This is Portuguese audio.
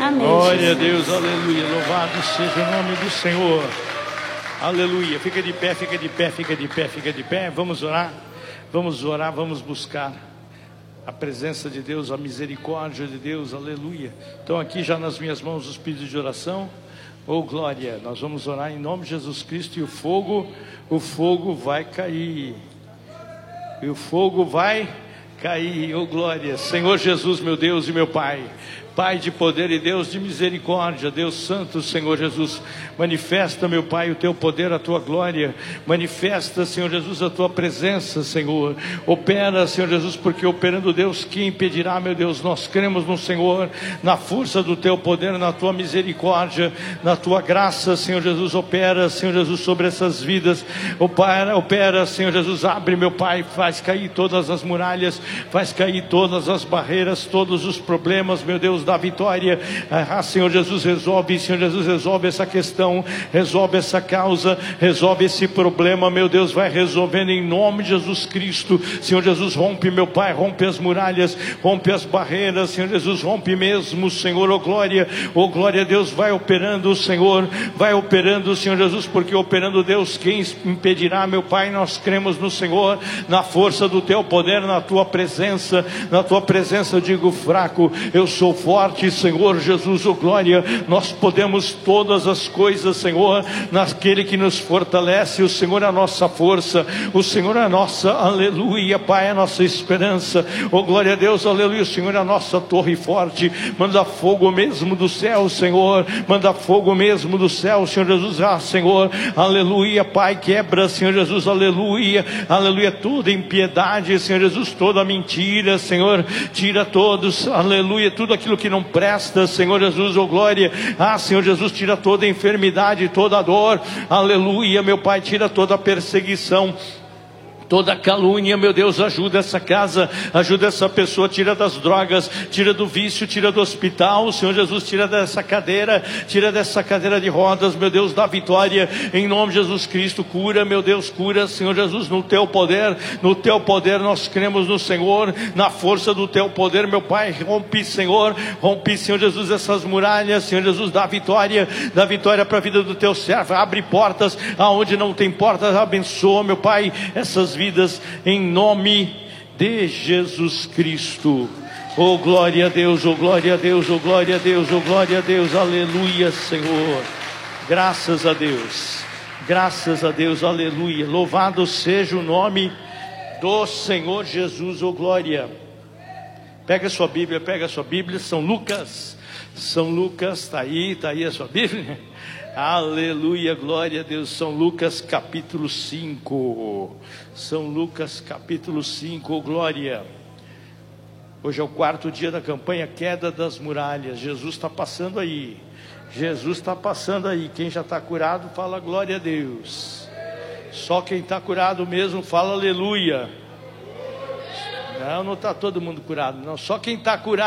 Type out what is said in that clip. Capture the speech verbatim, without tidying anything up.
Amém. Glória a Deus, aleluia. Louvado seja o nome do Senhor. Aleluia. Fica de pé, fica de pé, fica de pé, fica de pé. Vamos orar, vamos orar, vamos buscar a presença de Deus, a misericórdia de Deus, aleluia. Então aqui já nas minhas mãos os pedidos de oração. Oh glória, nós vamos orar em nome de Jesus Cristo. E o fogo, o fogo vai cair. E o fogo vai cair, oh glória. Senhor Jesus, meu Deus e meu Pai, Pai de poder e Deus de misericórdia, Deus santo, Senhor Jesus, manifesta, meu Pai, o teu poder, a tua glória, manifesta, Senhor Jesus, a tua presença, Senhor, opera, Senhor Jesus, porque operando, Deus, que impedirá, meu Deus? Nós cremos no Senhor, na força do teu poder, na tua misericórdia, na tua graça, Senhor Jesus, opera, Senhor Jesus, sobre essas vidas, opera, opera, Senhor Jesus, abre, meu Pai, faz cair todas as muralhas, faz cair todas as barreiras, todos os problemas, meu Deus, da vitória. Ah, Senhor Jesus, resolve, Senhor Jesus, resolve essa questão, resolve essa causa, resolve esse problema, meu Deus, vai resolvendo em nome de Jesus Cristo. Senhor Jesus, rompe, meu Pai, rompe as muralhas, rompe as barreiras, Senhor Jesus, rompe mesmo, Senhor, oh glória, oh glória a Deus, vai operando, Senhor, vai operando, Senhor Jesus, porque operando, Deus, quem impedirá, meu Pai? Nós cremos no Senhor, na força do teu poder, na tua presença, na tua presença eu digo fraco, eu sou forte, Senhor Jesus, oh glória, nós podemos todas as coisas, Senhor, naquele que nos fortalece, o Senhor é a nossa força, o Senhor é a nossa, aleluia, Pai, é a nossa esperança, oh glória a Deus, aleluia, o Senhor é a nossa torre forte, manda fogo mesmo do céu, Senhor, manda fogo mesmo do céu, Senhor Jesus, ah, Senhor, aleluia, Pai, quebra, Senhor Jesus, aleluia, aleluia, toda impiedade, Senhor Jesus, toda mentira, Senhor, tira todos, aleluia, tudo aquilo que não presta, Senhor Jesus, oh glória, ah, Senhor Jesus, tira toda enfermidade, toda dor, aleluia, meu Pai, tira toda perseguição, toda calúnia, meu Deus, ajuda essa casa, ajuda essa pessoa, tira das drogas, tira do vício, tira do hospital, Senhor Jesus, tira dessa cadeira, tira dessa cadeira de rodas, meu Deus, dá vitória, em nome de Jesus Cristo, cura, meu Deus, cura, Senhor Jesus, no teu poder, no teu poder nós cremos no Senhor, na força do teu poder, meu Pai, rompe, Senhor, rompe, Senhor Jesus, essas muralhas, Senhor Jesus, dá vitória, dá vitória para a vida do teu servo, abre portas, aonde não tem portas, abençoa, meu Pai, essas vidas, em nome de Jesus Cristo. Oh glória a Deus, oh glória a Deus, oh glória a Deus, oh glória a Deus, aleluia, Senhor, graças a Deus, graças a Deus, aleluia, louvado seja o nome do Senhor Jesus, oh glória. Pega a sua Bíblia, pega a sua Bíblia, São Lucas, São Lucas, está aí, está aí a sua Bíblia, aleluia, glória a Deus. São Lucas capítulo cinco, São Lucas capítulo cinco, oh glória. Hoje é o quarto dia da campanha Queda das Muralhas. Jesus está passando aí, Jesus está passando aí. Quem já está curado fala glória a Deus, só quem está curado mesmo fala aleluia. Não, não está todo mundo curado não, só quem está curado.